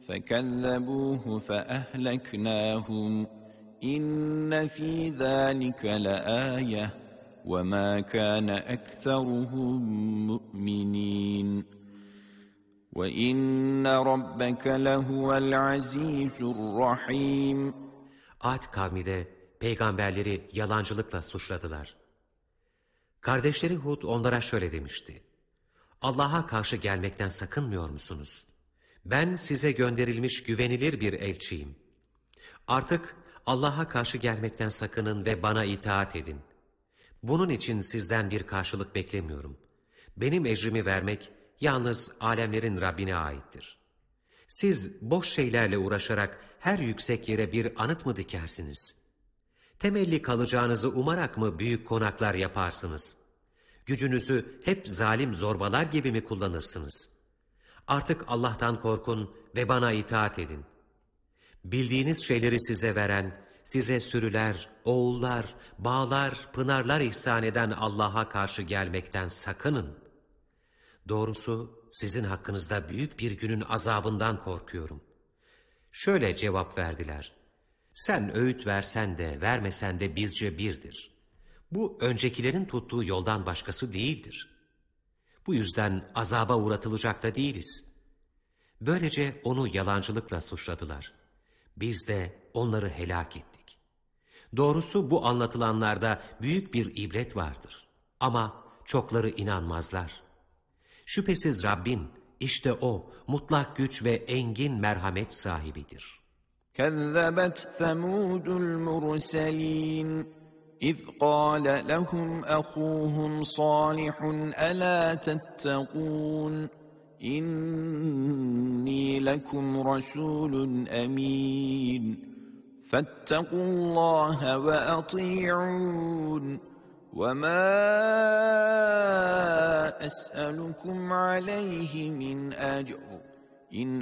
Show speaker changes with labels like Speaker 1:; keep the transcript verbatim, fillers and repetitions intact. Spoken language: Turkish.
Speaker 1: فكذبوه فأهلكناهم إن في ذلك لآية وما كان أكثرهم مؤمنين وإن ربك لهو العزيز الرحيم.
Speaker 2: Ad kavmi de peygamberleri yalancılıkla suçladılar. Kardeşleri Hud onlara şöyle demişti: Allah'a karşı gelmekten sakınmıyor musunuz? Ben size gönderilmiş güvenilir bir elçiyim. Artık Allah'a karşı gelmekten sakının ve bana itaat edin. Bunun için sizden bir karşılık beklemiyorum. Benim ecrimi vermek yalnız alemlerin Rabbine aittir. Siz boş şeylerle uğraşarak her yüksek yere bir anıt mı dikersiniz? Temelli kalacağınızı umarak mı büyük konaklar yaparsınız? Gücünüzü hep zalim zorbalar gibi mi kullanırsınız? Artık Allah'tan korkun ve bana itaat edin. Bildiğiniz şeyleri size veren, size sürüler, oğullar, bağlar, pınarlar ihsan eden Allah'a karşı gelmekten sakının. Doğrusu sizin hakkınızda büyük bir günün azabından korkuyorum. Şöyle cevap verdiler: Sen öğüt versen de vermesen de bizce birdir. Bu öncekilerin tuttuğu yoldan başkası değildir. Bu yüzden azaba uğratılacak da değiliz. Böylece onu yalancılıkla suçladılar. Biz de onları helak ettik. Doğrusu bu anlatılanlarda büyük bir ibret vardır. Ama çokları inanmazlar. Şüphesiz Rabbin, işte O, mutlak güç ve engin merhamet sahibidir.
Speaker 1: كذبت ثمود المرسلين إذ قال لهم أخوهم صالح ألا تتقون إني لكم رسول أمين فاتقوا الله وأطيعون وما أسألكم عليه من أجر إن